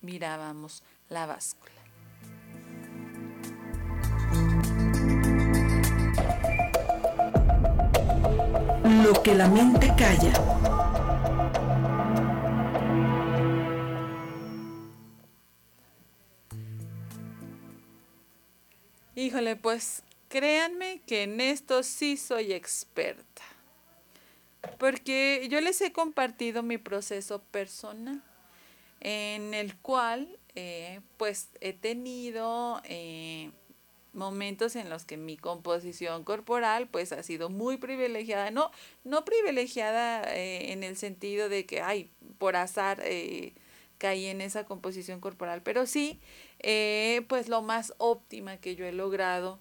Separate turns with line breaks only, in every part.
mirábamos la báscula.
Lo que la mente calla.
Híjole, pues créanme que en esto sí soy experta, porque yo les he compartido mi proceso personal, en el cual pues he tenido momentos en los que mi composición corporal pues ha sido muy privilegiada, no privilegiada en el sentido de que, ay, por azar caí en esa composición corporal, pero sí pues lo más óptima que yo he logrado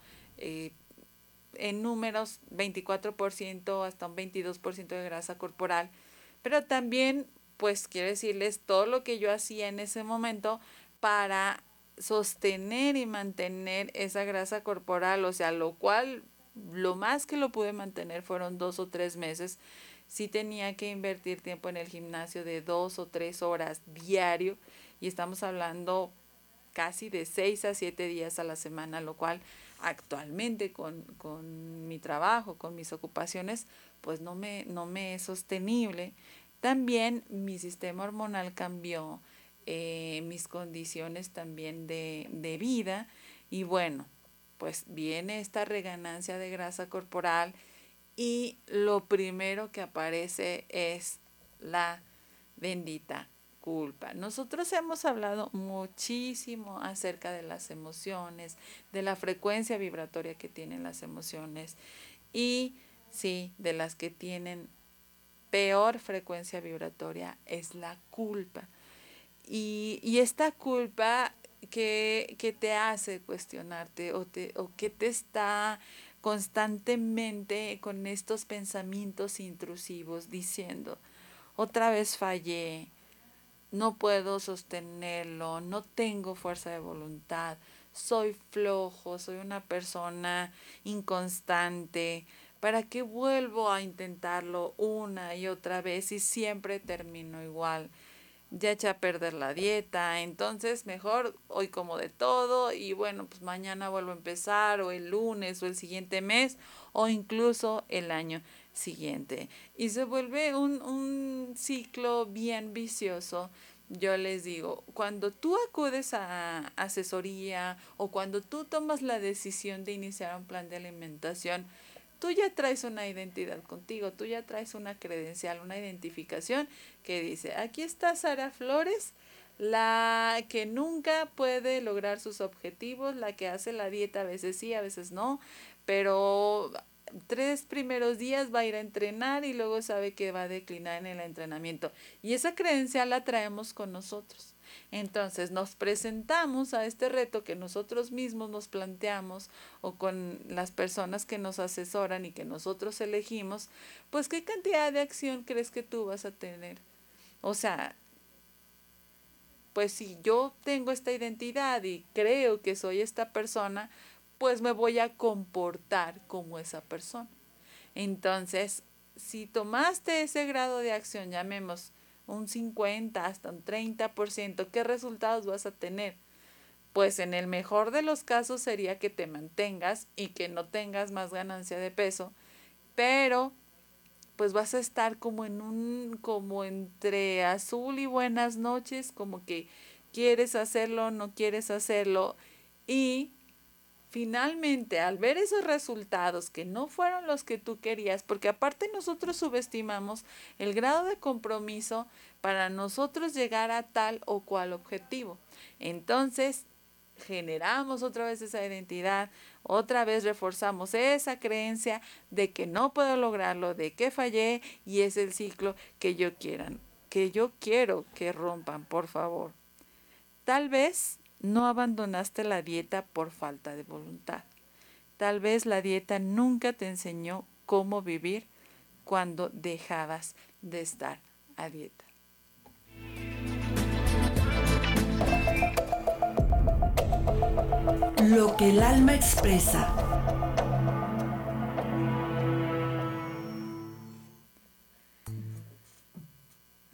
en números 24% hasta un 22% de grasa corporal, pero también pues quiero decirles todo lo que yo hacía en ese momento para sostener y mantener esa grasa corporal, o sea, lo cual lo más que lo pude mantener fueron 2 o 3 meses. Sí tenía que invertir tiempo en el gimnasio de 2 o 3 horas diario, y estamos hablando casi de 6 a 7 días a la semana, lo cual actualmente con mi trabajo, con mis ocupaciones, pues no me es sostenible. También mi sistema hormonal cambió, mis condiciones también de vida, y bueno, pues viene esta reganancia de grasa corporal y lo primero que aparece es la bendita culpa. Nosotros hemos hablado muchísimo acerca de las emociones, de la frecuencia vibratoria que tienen las emociones, y sí, de las que tienen peor frecuencia vibratoria es la culpa. Y esta culpa que te hace cuestionarte o que te está constantemente con estos pensamientos intrusivos diciendo, otra vez fallé, no puedo sostenerlo, no tengo fuerza de voluntad, soy flojo, soy una persona inconstante, ¿para qué vuelvo a intentarlo una y otra vez y siempre termino igual? Ya eché a perder la dieta, entonces mejor hoy como de todo y bueno, pues mañana vuelvo a empezar, o el lunes, o el siguiente mes, o incluso el año siguiente. Y se vuelve un ciclo bien vicioso. Yo les digo, cuando tú acudes a asesoría o cuando tú tomas la decisión de iniciar un plan de alimentación, tú ya traes una identidad contigo, tú ya traes una credencial, una identificación que dice, aquí está Sara Flores, la que nunca puede lograr sus objetivos, la que hace la dieta a veces sí, a veces no, pero 3 primeros días va a ir a entrenar y luego sabe que va a declinar en el entrenamiento. Y esa credencial la traemos con nosotros. Entonces nos presentamos a este reto que nosotros mismos nos planteamos, o con las personas que nos asesoran y que nosotros elegimos, pues qué cantidad de acción crees que tú vas a tener. O sea, pues si yo tengo esta identidad y creo que soy esta persona, pues me voy a comportar como esa persona. Entonces, si tomaste ese grado de acción, llamemos un 50 hasta un 30%, ¿qué resultados vas a tener? Pues en el mejor de los casos sería que te mantengas y que no tengas más ganancia de peso, pero pues vas a estar como entre azul y buenas noches, como que quieres hacerlo, no quieres hacerlo, y finalmente, al ver esos resultados que no fueron los que tú querías, porque aparte nosotros subestimamos el grado de compromiso para nosotros llegar a tal o cual objetivo. Entonces, generamos otra vez esa identidad, otra vez reforzamos esa creencia de que no puedo lograrlo, de que fallé, y es el ciclo que yo quiero que rompan, por favor. Tal vez no abandonaste la dieta por falta de voluntad. Tal vez la dieta nunca te enseñó cómo vivir cuando dejabas de estar a dieta.
Lo que el alma expresa.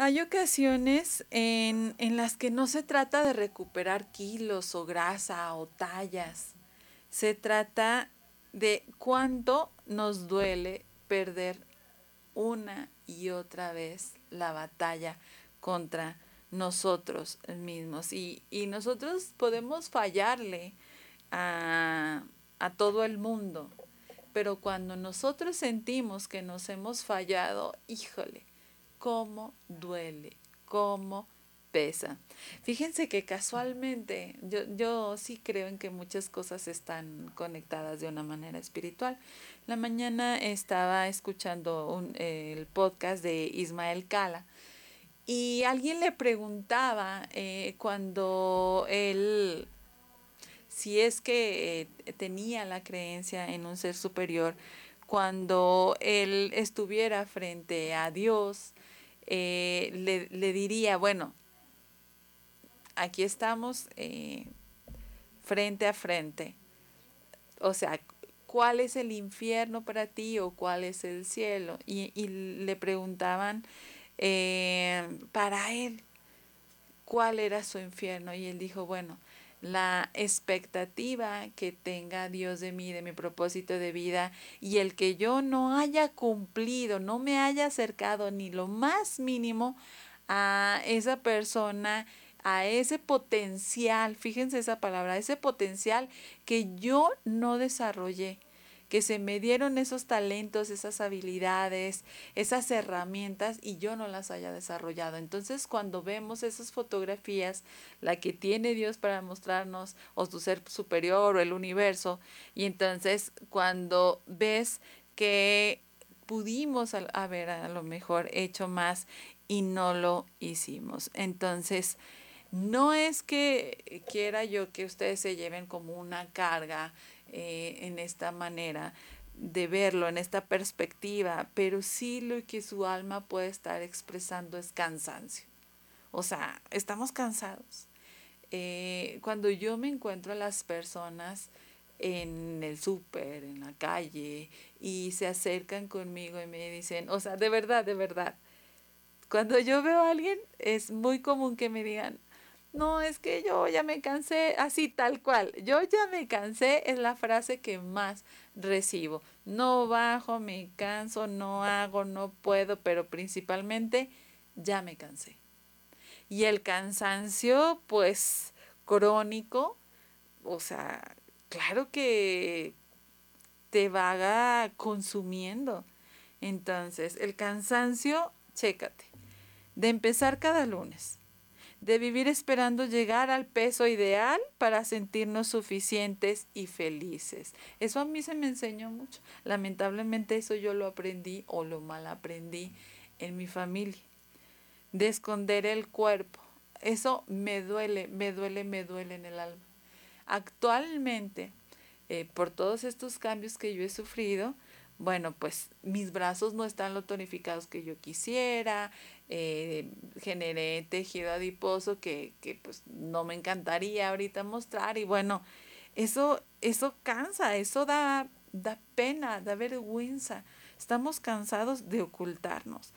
hay ocasiones en las que no se trata de recuperar kilos o grasa o tallas. Se trata de cuánto nos duele perder una y otra vez la batalla contra nosotros mismos. Y nosotros podemos fallarle a, a todo el mundo, pero cuando nosotros sentimos que nos hemos fallado, híjole, cómo duele, cómo pesa. Fíjense que casualmente yo sí creo en que muchas cosas están conectadas de una manera espiritual. La mañana estaba escuchando el podcast de Ismael Cala y alguien le preguntaba cuando él, si es que tenía la creencia en un ser superior, cuando él estuviera frente a Dios, le diría, bueno, aquí estamos frente a frente. O sea, ¿cuál es el infierno para ti o cuál es el cielo? Y le preguntaban para él cuál era su infierno. Y él dijo, bueno, la expectativa que tenga Dios de mí, de mi propósito de vida, y el que yo no haya cumplido, no me haya acercado ni lo más mínimo a esa persona, a ese potencial, fíjense esa palabra, ese potencial que yo no desarrollé, que se me dieron esos talentos, esas habilidades, esas herramientas y yo no las haya desarrollado. Entonces, cuando vemos esas fotografías, la que tiene Dios para mostrarnos, o su ser superior o el universo, y entonces cuando ves que pudimos haber a lo mejor hecho más y no lo hicimos. Entonces, no es que quiera yo que ustedes se lleven como una carga en esta manera de verlo, en esta perspectiva, pero sí lo que su alma puede estar expresando es cansancio. O sea, estamos cansados. Cuando yo me encuentro a las personas en el súper, en la calle, y se acercan conmigo y me dicen, o sea, de verdad, cuando yo veo a alguien es muy común que me digan, no, es que yo ya me cansé, así tal cual, yo ya me cansé es la frase que más recibo. No bajo, me canso, no hago, no puedo, pero principalmente ya me cansé. Y el cansancio, pues, crónico, o sea, claro que te va consumiendo. Entonces, el cansancio, chécate, de empezar cada lunes, de vivir esperando llegar al peso ideal para sentirnos suficientes y felices. Eso a mí se me enseñó mucho. Lamentablemente eso yo lo aprendí o lo mal aprendí en mi familia. De esconder el cuerpo. Eso me duele, me duele, me duele en el alma. Actualmente, por todos estos cambios que yo he sufrido, bueno, pues mis brazos no están lo tonificados que yo quisiera, generé tejido adiposo que pues no me encantaría ahorita mostrar y bueno, eso cansa, eso da pena, da vergüenza. Estamos cansados de ocultarnos,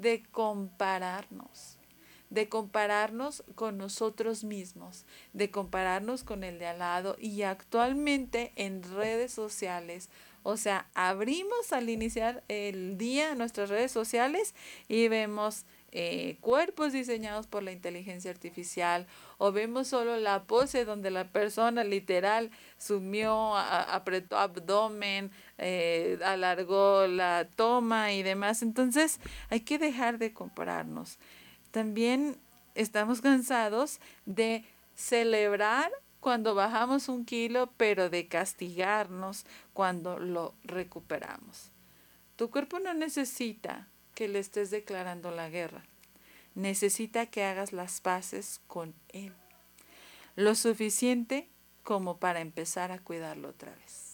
de compararnos con nosotros mismos, de compararnos con el de al lado y actualmente en redes sociales. O sea, abrimos al iniciar el día nuestras redes sociales y vemos cuerpos diseñados por la inteligencia artificial o vemos solo la pose donde la persona literal sumió, apretó abdomen, alargó la toma y demás. Entonces hay que dejar de compararnos. También estamos cansados de celebrar cuando bajamos 1 kilo, pero de castigarnos cuando lo recuperamos. Tu cuerpo no necesita que le estés declarando la guerra. Necesita que hagas las paces con él. Lo suficiente como para empezar a cuidarlo otra vez.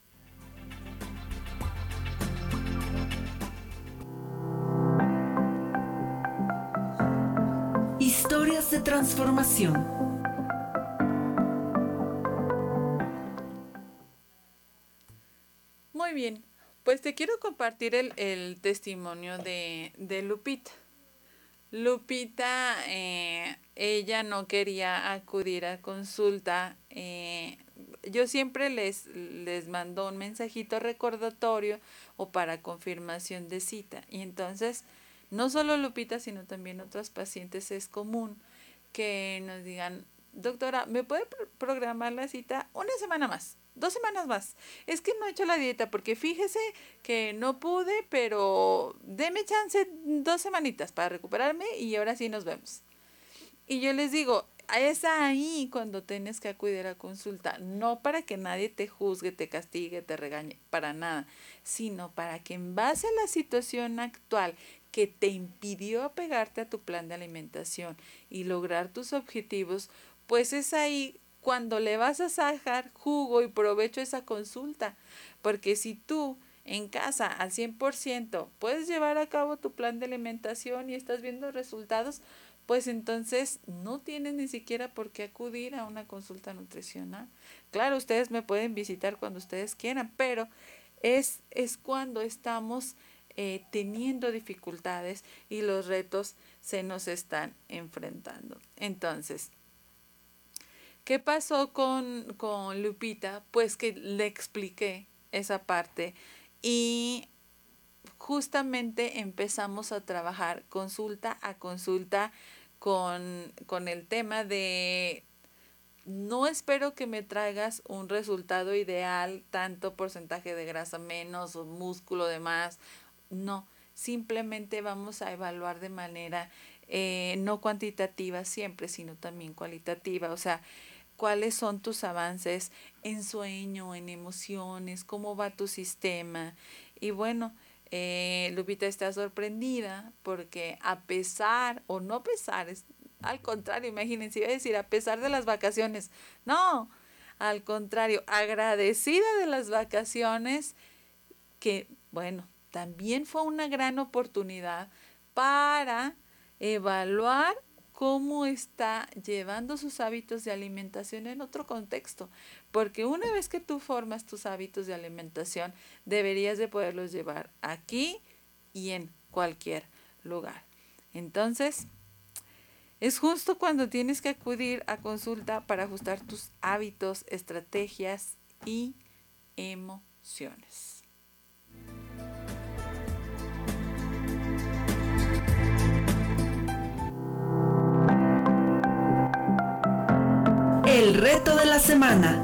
Historias de transformación.
Muy bien, pues te quiero compartir el testimonio de Lupita. Lupita, ella no quería acudir a consulta. Yo siempre les mando un mensajito recordatorio o para confirmación de cita. Y entonces, no solo Lupita, sino también otros pacientes es común que nos digan, doctora, ¿me puede programar la cita una semana más? 2 semanas más. Es que no he hecho la dieta porque fíjese que no pude, pero deme chance 2 semanitas para recuperarme y ahora sí nos vemos. Y yo les digo, es ahí cuando tienes que acudir a consulta, no para que nadie te juzgue, te castigue, te regañe, para nada, sino para que en base a la situación actual que te impidió apegarte a tu plan de alimentación y lograr tus objetivos, pues es ahí cuando le vas a sacar jugo y provecho a esa consulta. Porque si tú en casa al 100% puedes llevar a cabo tu plan de alimentación y estás viendo resultados, pues entonces no tienes ni siquiera por qué acudir a una consulta nutricional. Claro, ustedes me pueden visitar cuando ustedes quieran, pero es cuando estamos teniendo dificultades y los retos se nos están enfrentando. Entonces, ¿qué pasó con Lupita? Pues que le expliqué esa parte y justamente empezamos a trabajar consulta a consulta con el tema de no espero que me traigas un resultado ideal, tanto porcentaje de grasa menos o músculo de más. No, simplemente vamos a evaluar de manera no cuantitativa siempre, sino también cualitativa. O sea, cuáles son tus avances en sueño, en emociones, cómo va tu sistema. Y bueno, Lupita está sorprendida porque a pesar, o no a pesar, al contrario, imagínense, iba a decir a pesar de las vacaciones. No, al contrario, agradecida de las vacaciones, que bueno, también fue una gran oportunidad para evaluar cómo está llevando sus hábitos de alimentación en otro contexto, porque una vez que tú formas tus hábitos de alimentación, deberías de poderlos llevar aquí y en cualquier lugar. Entonces, es justo cuando tienes que acudir a consulta para ajustar tus hábitos, estrategias y emociones.
El reto de la semana.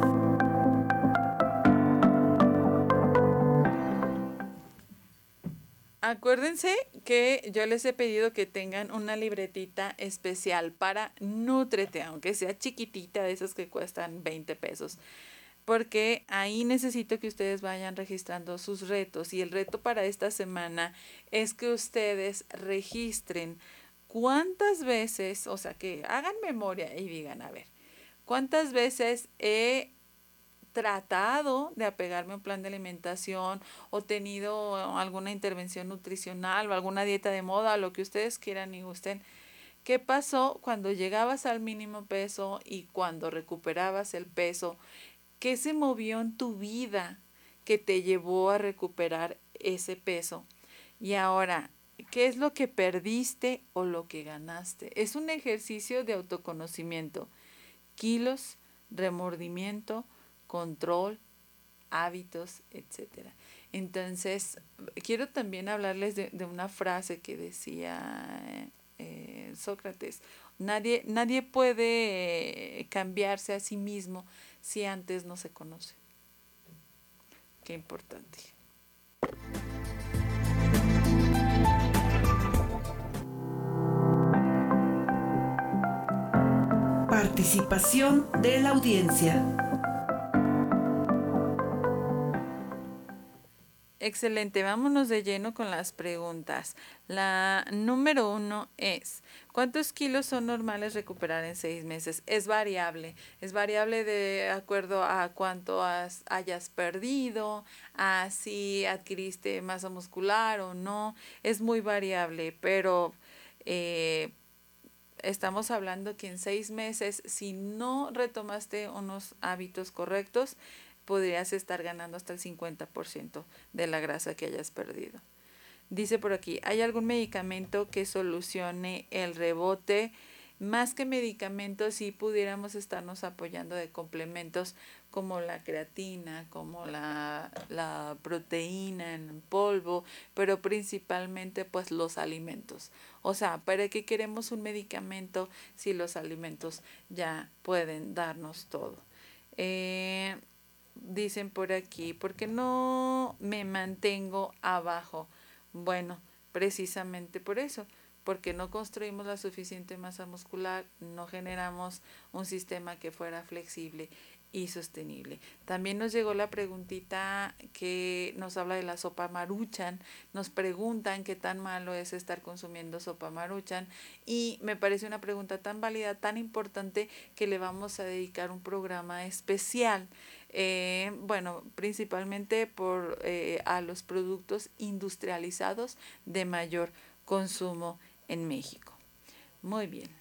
Acuérdense que yo les he pedido que tengan una libretita especial para Nútrete, aunque sea chiquitita, de esas que cuestan 20 pesos. Porque ahí necesito que ustedes vayan registrando sus retos. Y el reto para esta semana es que ustedes registren cuántas veces, o sea, que hagan memoria y digan, a ver, cuántas veces he tratado de apegarme a un plan de alimentación o tenido alguna intervención nutricional o alguna dieta de moda, lo que ustedes quieran y gusten. ¿Qué pasó cuando llegabas al mínimo peso y cuando recuperabas el peso? ¿Qué se movió en tu vida que te llevó a recuperar ese peso? Y ahora, ¿qué es lo que perdiste o lo que ganaste? Es un ejercicio de autoconocimiento. Kilos, remordimiento, control, hábitos, etcétera. Entonces, quiero también hablarles de una frase que decía Sócrates. Nadie puede cambiarse a sí mismo si antes no se conoce. Qué importante.
Participación de la audiencia.
Excelente, vámonos de lleno con las preguntas. La número 1 es, ¿cuántos kilos son normales recuperar en 6 meses? Es variable de acuerdo a cuánto hayas perdido, a si adquiriste masa muscular o no, es muy variable, pero estamos hablando que en 6 meses, si no retomaste unos hábitos correctos, podrías estar ganando hasta el 50% de la grasa que hayas perdido. Dice por aquí, ¿hay algún medicamento que solucione el rebote? Más que medicamentos, sí pudiéramos estarnos apoyando de complementos como la creatina, como la proteína en polvo, pero principalmente pues los alimentos. O sea, ¿para qué queremos un medicamento si los alimentos ya pueden darnos todo? Dicen por aquí, ¿por qué no me mantengo abajo? Bueno, precisamente por eso, porque no construimos la suficiente masa muscular, no generamos un sistema que fuera flexible y sostenible. También nos llegó la preguntita que nos habla de la sopa Maruchan. Nos preguntan qué tan malo es estar consumiendo sopa Maruchan y me parece una pregunta tan válida, tan importante que le vamos a dedicar un programa especial. Bueno, principalmente a los productos industrializados de mayor consumo en México. Muy bien.